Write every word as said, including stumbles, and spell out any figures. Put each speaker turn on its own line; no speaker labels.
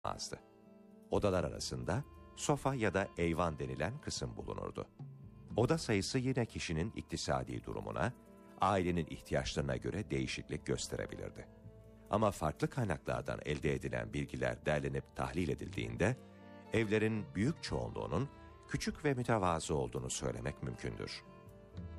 azdı. Odalar arasında sofa ya da eyvan denilen kısım bulunurdu. Oda sayısı yine kişinin iktisadi durumuna, ailenin ihtiyaçlarına göre değişiklik gösterebilirdi. Ama farklı kaynaklardan elde edilen bilgiler derlenip tahlil edildiğinde, evlerin büyük çoğunluğunun küçük ve mütevazı olduğunu söylemek mümkündür.